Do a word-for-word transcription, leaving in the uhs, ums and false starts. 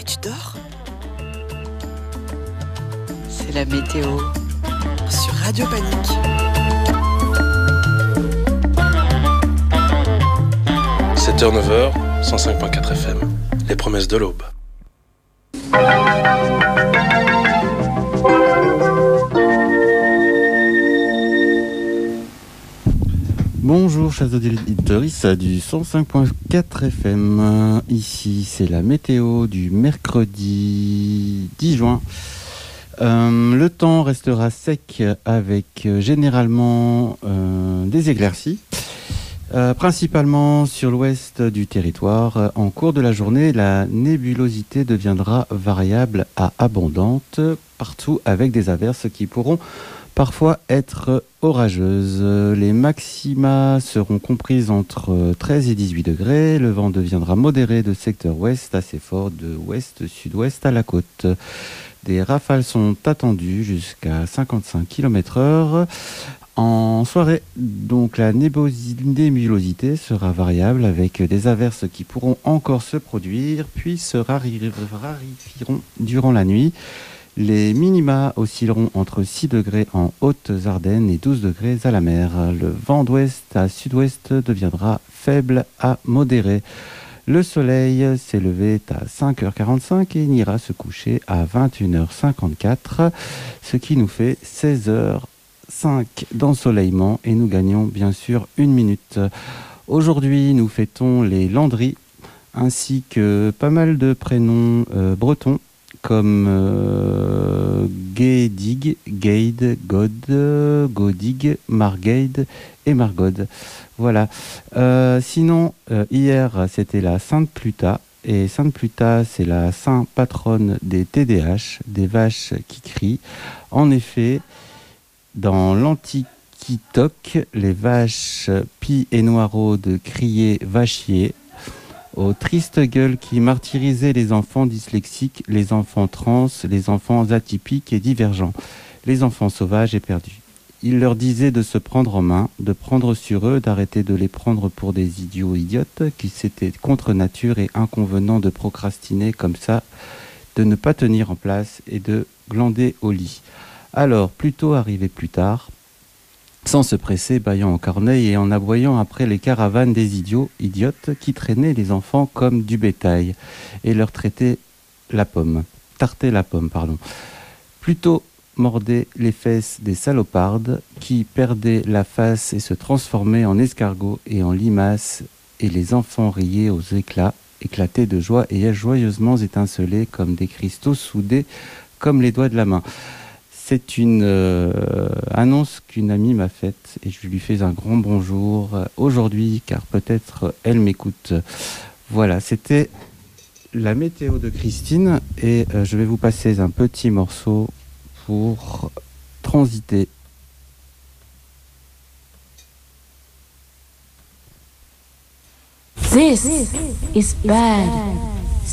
Tu dors? C'est la météo sur Radio Panique. sept heures neuf heures, cent cinq virgule quatre F M. Les promesses de l'aube. Bonjour chers auditeurs du cent cinq virgule quatre F M, ici c'est la météo du mercredi dix juin. Euh, le temps restera sec avec euh, généralement euh, des éclaircies, euh, principalement sur l'ouest du territoire. En cours de la journée, la nébulosité deviendra variable à abondante partout avec des averses qui pourront parfois être orageuses. Les maxima seront comprises entre treize et dix-huit degrés. Le vent deviendra modéré de secteur ouest, assez fort de ouest-sud-ouest à la côte. Des rafales sont attendues jusqu'à cinquante-cinq kilomètres heure. En soirée, donc la nébulosité sera variable avec des averses qui pourront encore se produire, puis se raréfieront durant la nuit. Les minima oscilleront entre six degrés en Hautes-Ardennes et douze degrés à la mer. Le vent d'ouest à sud-ouest deviendra faible à modéré. Le soleil s'est levé à cinq heures quarante-cinq et n'ira se coucher à vingt et une heures cinquante-quatre, ce qui nous fait seize heures cinq d'ensoleillement et nous gagnons bien sûr une minute. Aujourd'hui, nous fêtons les Landry ainsi que pas mal de prénoms euh, bretons, comme euh, Guédig, Gaide, God, Godig, Margaide et Margode. Voilà. Euh, sinon, euh, hier, c'était la Sainte Pluta. Et Sainte Pluta, c'est la sainte patronne des T D A H, des vaches qui crient. En effet, dans l'Antiquitoque, les vaches pie et noiraudes criaient vachier. Aux tristes gueules qui martyrisaient les enfants dyslexiques, les enfants trans, les enfants atypiques et divergents, les enfants sauvages et perdus. Il leur disait de se prendre en main, de prendre sur eux, d'arrêter de les prendre pour des idiots idiotes, qu'ils c'était contre nature et inconvenant de procrastiner comme ça, de ne pas tenir en place et de glander au lit. Alors, plutôt arriver plus tard, sans se presser, bâillant en corneille et en aboyant après les caravanes des idiots, idiotes, qui traînaient les enfants comme du bétail et leur traitaient la pomme, tartaient la pomme, pardon. Plutôt mordaient les fesses des salopardes qui perdaient la face et se transformaient en escargots et en limaces, et les enfants riaient aux éclats, éclataient de joie et joyeusement étincelaient comme des cristaux soudés comme les doigts de la main. C'est une euh, annonce qu'une amie m'a faite et je lui fais un grand bonjour euh, aujourd'hui car peut-être elle m'écoute. Voilà, c'était la météo de Christine et euh, je vais vous passer un petit morceau pour transiter. This is bad